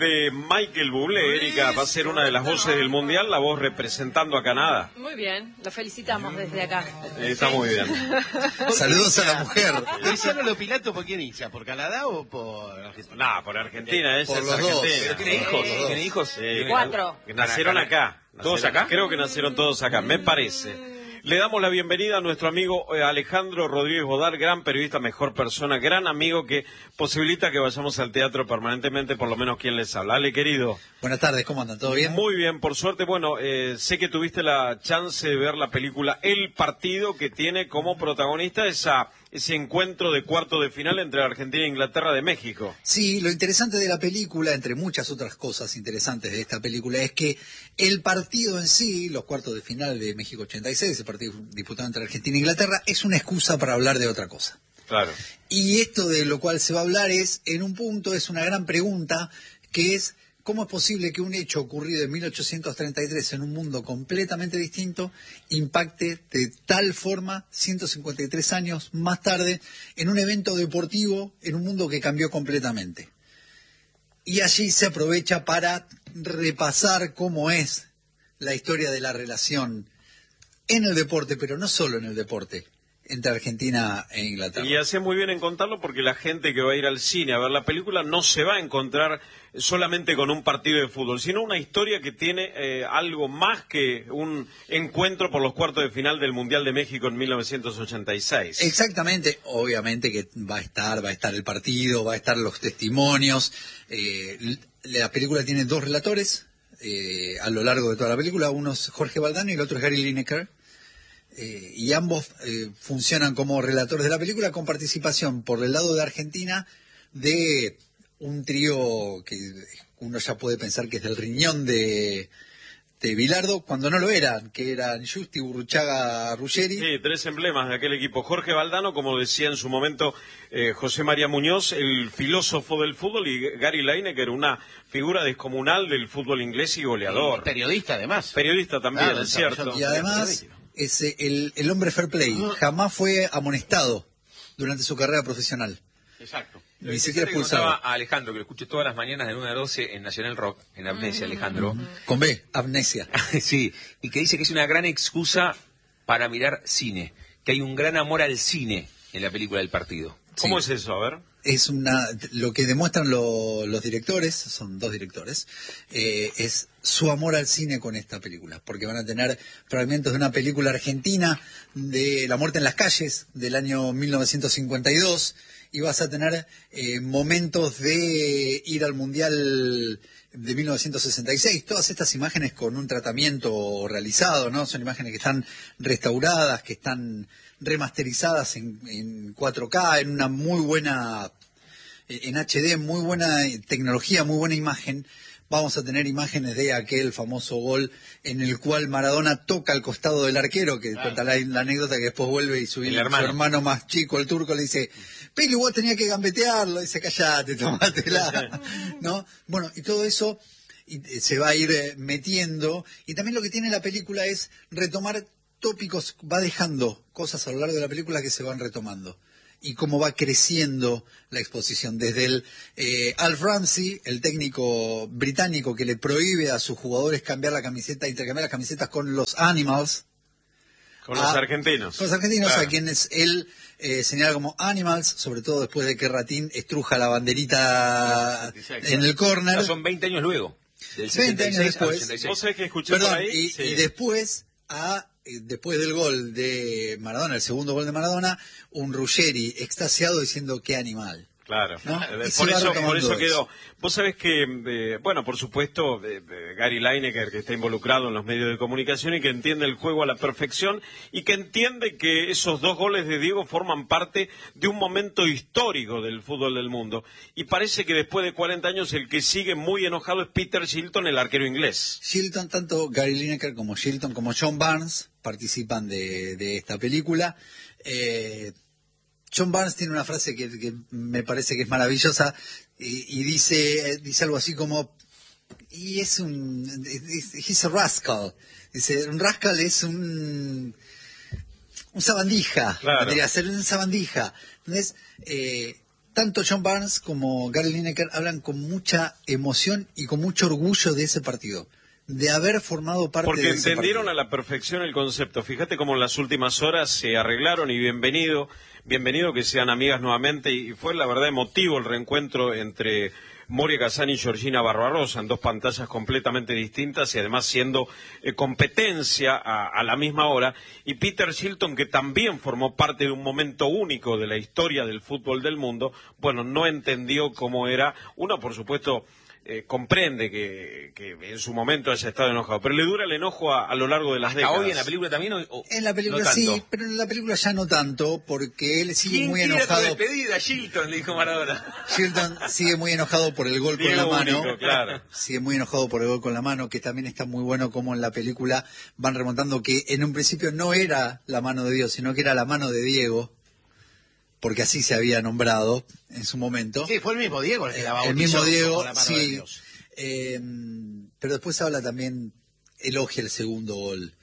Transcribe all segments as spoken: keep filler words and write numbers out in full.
De Michael Bublé, Erika, va a ser una de las voces del Mundial, la voz representando a Canadá. Muy bien, lo felicitamos desde acá. Está muy bien. Saludos a la mujer. Luciano Lopilato, ¿por quién hincha? ¿Por Canadá o por Argentina? No, por Argentina, ella Por es los dos. argentina. ¿Tiene hijos? Sí. ¿Tiene hijos? Sí, Cuatro. que nacieron acá. ¿Todos Nacieron- acá? Creo que nacieron todos acá, me parece. Le damos la bienvenida a nuestro amigo eh, Alejandro Rodríguez Bodar, gran periodista, mejor persona, gran amigo que posibilita que vayamos al teatro permanentemente, por lo menos quien les habla. Ale, querido. Buenas tardes, ¿cómo andan? ¿Todo bien? Muy bien, por suerte. Bueno, eh, sé que tuviste la chance de ver la película El Partido, que tiene como protagonista esa, ese encuentro de cuarto de final entre Argentina e Inglaterra de México. Sí, lo interesante de la película, entre muchas otras cosas interesantes de esta película, es que el partido en sí, los cuartos de final de México ochenta y seis, el partido disputado entre Argentina e Inglaterra, es una excusa para hablar de otra cosa. Claro. Y esto de lo cual se va a hablar es, en un punto, es una gran pregunta, que es, ¿cómo es posible que un hecho ocurrido en mil ochocientos treinta y tres en un mundo completamente distinto impacte de tal forma, ciento cincuenta y tres años más tarde, en un evento deportivo en un mundo que cambió completamente? Y allí se aprovecha para repasar cómo es la historia de la relación en el deporte, pero no solo en el deporte, entre Argentina e Inglaterra. Y hace muy bien en contarlo porque la gente que va a ir al cine a ver la película no se va a encontrar solamente con un partido de fútbol, sino una historia que tiene eh, algo más que un encuentro por los cuartos de final del Mundial de México en mil novecientos ochenta y seis. Exactamente, obviamente que va a estar, va a estar el partido, va a estar los testimonios. Eh, la película tiene dos relatores eh, a lo largo de toda la película, uno es Jorge Valdano y el otro es Gary Lineker. Eh, y ambos eh, funcionan como relatores de la película, con participación por el lado de Argentina de un trío que uno ya puede pensar que es del riñón de, de Bilardo, cuando no lo eran, que eran Justi, Burruchaga, Ruggeri. Sí, tres emblemas de aquel equipo. Jorge Valdano, como decía en su momento eh, José María Muñoz, el filósofo del fútbol, y Gary Lineker, una figura descomunal del fútbol inglés y goleador. Y periodista, además. Periodista también, Claro, es cierto. Y además es eh, el, el hombre fair play, jamás fue amonestado durante su carrera profesional. Exacto. Ni siquiera que contaba expulsado. a Alejandro, que lo escucho todas las mañanas de una a doce en Nacional Rock, en Amnesia, Alejandro. Con B, amnesia. Sí, y que dice que es una gran excusa para mirar cine, que hay un gran amor al cine en la película del partido. ¿Cómo Sí. es eso? A ver. Es una, lo que demuestran lo- los directores, son dos directores, eh, es su amor al cine con esta película, porque van a tener fragmentos de una película argentina de La muerte en las calles del año mil novecientos cincuenta y dos, y vas a tener eh, momentos de ir al Mundial de mil novecientos sesenta y seis, todas estas imágenes con un tratamiento realizado, ¿no? Son imágenes que están restauradas, que están remasterizadas en, en cuatro K, en una muy buena, en H D, muy buena tecnología, muy buena imagen. Vamos a tener imágenes de aquel famoso gol en el cual Maradona toca al costado del arquero, que Claro. cuenta la, la anécdota que después vuelve y su, El su hermano. hermano más chico, el turco, le dice, Pili, vos tenías que gambetearlo, dice, callate, tomátela, ¿no? Bueno, y todo eso y, eh, se va a ir eh, metiendo, y también lo que tiene la película es retomar tópicos, va dejando cosas a lo largo de la película que se van retomando, y cómo va creciendo la exposición, desde el eh, Alf Ramsey, el técnico británico que le prohíbe a sus jugadores cambiar la camiseta, intercambiar las camisetas con los Animals, Con los Ah, argentinos. con los argentinos, Claro. a quienes él eh, señala como Animals, sobre todo después de que Ratín estruja la banderita en el córner. Ya son veinte años luego, del veinte sesenta y años seis al después. ochenta y seis. Vos sabés que escuché Perdón, por ahí. y, Sí. y después a eh, después del gol de Maradona, el segundo gol de Maradona, un Ruggeri extasiado diciendo qué animal. Claro, ¿No? Eh, Y se por va eso, por retomando eso eso. quedó. Vos sabés que, eh, bueno, por supuesto, eh, eh, Gary Lineker, que está involucrado en los medios de comunicación y que entiende el juego a la perfección y que entiende que esos dos goles de Diego forman parte de un momento histórico del fútbol del mundo. Y parece que después de cuarenta años el que sigue muy enojado es Peter Shilton, el arquero inglés. Shilton, tanto Gary Lineker como Shilton como John Barnes participan de, de esta película. Eh, John Barnes tiene una frase que, que me parece que es maravillosa y, y dice dice algo así como, y es un, es- he's a rascal. Dice, un rascal es un, un sabandija, Claro. vendría a ser un sabandija. Entonces, eh, tanto John Barnes como Gary Lineker hablan con mucha emoción y con mucho orgullo de ese partido, de haber formado parte Porque de ese entendieron partido. a la perfección el concepto. Fíjate cómo en las últimas horas se arreglaron y bienvenido, bienvenido que sean amigas nuevamente. Y fue la verdad emotivo el reencuentro entre Moria Kazan y Georgina Barbarossa en dos pantallas completamente distintas y además siendo eh, competencia a, a la misma hora. Y Peter Shilton, que también formó parte de un momento único de la historia del fútbol del mundo, bueno, no entendió cómo era. Uno, por supuesto, Eh, comprende que, que en su momento haya estado enojado, pero le dura el enojo a, a lo largo de las décadas. ¿Hoy en la película también? O, o En la película no sí, tanto? pero en la película ya no tanto, porque él sigue ¿Quién muy tira tu enojado. despedida, Shilton? Le dijo Maradona. Shilton sigue muy enojado por el gol con Diego la mano. único, claro. Sigue muy enojado por el gol con la mano, que también está muy bueno como en la película van remontando que en un principio no era la mano de Dios, sino que era la mano de Diego, porque así se había nombrado en su momento. Sí, fue el mismo Diego el que la El bautizó mismo Diego, como la mano de sí. Dios. Eh, pero después habla también, elogia el segundo gol.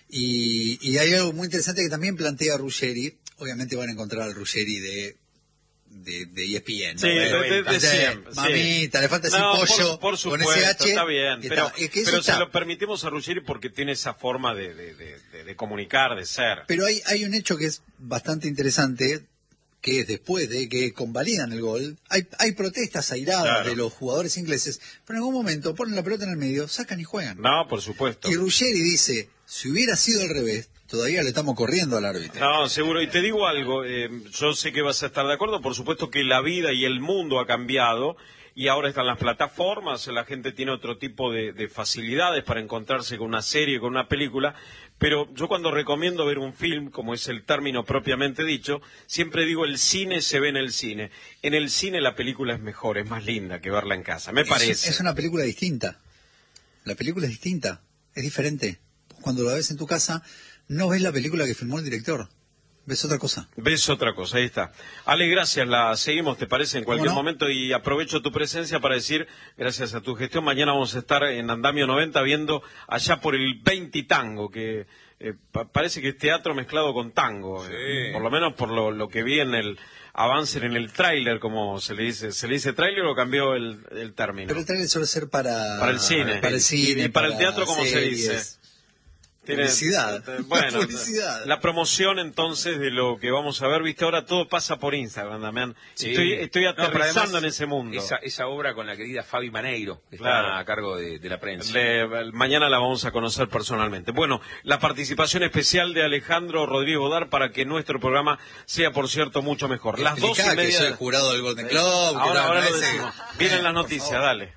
Y, y hay algo muy interesante que también plantea Ruggeri. Obviamente van a encontrar al Ruggeri de, de, de E S P N, ¿no? Sí, de, de, de O sea, siempre, sí. mamita, le falta ese No, pollo por, por con supuesto, ese H. está bien, que pero, está- es que eso pero está. se lo permitimos a Ruggeri porque tiene esa forma de, de, de, de, de comunicar, de ser. Pero hay, hay un hecho que es bastante interesante, que es después de que convalidan el gol, hay, hay protestas airadas Claro. de los jugadores ingleses, pero en algún momento ponen la pelota en el medio, sacan y juegan. No, por supuesto. Y Ruggeri dice, si hubiera sido al revés, todavía le estamos corriendo al árbitro. No, seguro. Y te digo algo, eh, yo sé que vas a estar de acuerdo, por supuesto que la vida y el mundo ha cambiado y ahora están las plataformas, la gente tiene otro tipo de, de facilidades para encontrarse con una serie, con una película, pero yo cuando recomiendo ver un film, como es el término propiamente dicho, siempre digo el cine se ve en el cine. En el cine la película es mejor, es más linda que verla en casa, me parece. Es, es una película distinta. La película es distinta, es diferente. Cuando la ves en tu casa, no ves la película que filmó el director, ves otra cosa. Ves otra cosa, ahí está. Ale, gracias, la seguimos, ¿te parece? En cualquier ¿Cómo no? momento y aprovecho tu presencia para decir, gracias a tu gestión, mañana vamos a estar en Andamio noventa viendo allá por el veinte tango, que eh, pa- parece que es teatro mezclado con tango, eh, por lo menos por lo, lo que vi en el avance, en el tráiler, como se le dice. ¿Se le dice tráiler o cambió el, el término? Pero el trailer suele ser para... Para el cine. Para el cine, Y para el teatro, ¿cómo se series. dice? Tiene- Publicidad. eh, Bueno, Publicidad. la promoción entonces de lo que vamos a ver, viste, ahora todo pasa por Instagram, Damián. Sí. Estoy, estoy No, pero aterrizando además, en ese mundo. Esa, esa obra con la querida Fabi Maneiro, que Claro. está a cargo de, de la prensa. Le- mañana la vamos a conocer personalmente. Bueno, la participación especial de Alejandro Rodríguez Bodar para que nuestro programa sea, por cierto, mucho mejor. Las dos y Explicá que media. soy de el la- jurado del Golden Globe. que Ahora, no, ahora no lo es el- decimos. Vienen las noticias, dale.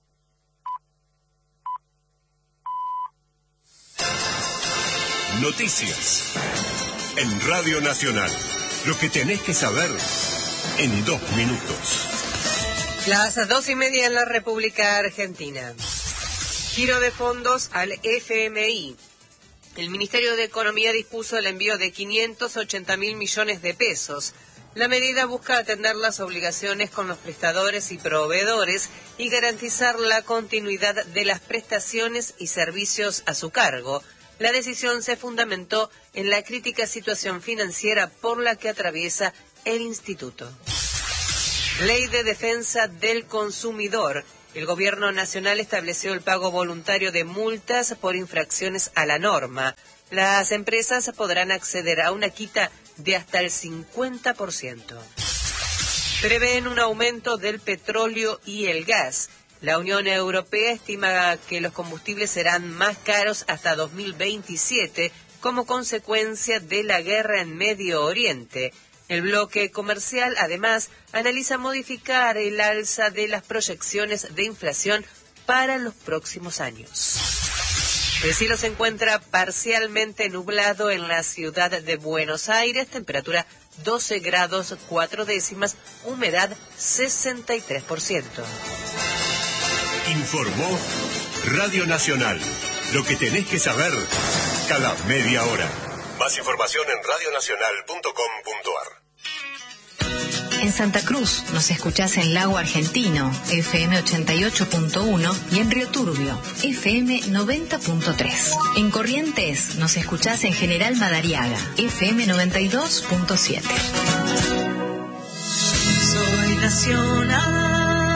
Noticias. En Radio Nacional. Lo que tenés que saber en dos minutos. Las dos y media en la República Argentina. Giro de fondos al F M I. El Ministerio de Economía dispuso el envío de quinientos ochenta mil millones de pesos. La medida busca atender las obligaciones con los prestadores y proveedores y garantizar la continuidad de las prestaciones y servicios a su cargo. La decisión se fundamentó en la crítica situación financiera por la que atraviesa el instituto. Ley de Defensa del Consumidor. El Gobierno Nacional estableció el pago voluntario de multas por infracciones a la norma. Las empresas podrán acceder a una quita de hasta el cincuenta por ciento. Prevén un aumento del petróleo y el gas. La Unión Europea estima que los combustibles serán más caros hasta dos mil veintisiete como consecuencia de la guerra en Medio Oriente. El bloque comercial, además, analiza modificar el alza de las proyecciones de inflación para los próximos años. El cielo se encuentra parcialmente nublado en la ciudad de Buenos Aires, temperatura doce grados cuatro décimas, humedad sesenta y tres por ciento. Informó Radio Nacional. Lo que tenés que saber cada media hora. Más información en radionacional punto com punto ar. En Santa Cruz nos escuchás en Lago Argentino, F M ochenta y ocho punto uno, y en Río Turbio, F M noventa punto tres. En Corrientes nos escuchás en General Madariaga, F M noventa y dos punto siete. Soy Nacional.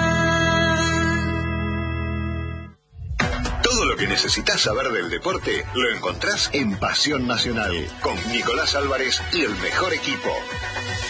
Todo lo que necesitas saber del deporte lo encontrás en Pasión Nacional con Nicolás Álvarez y el mejor equipo.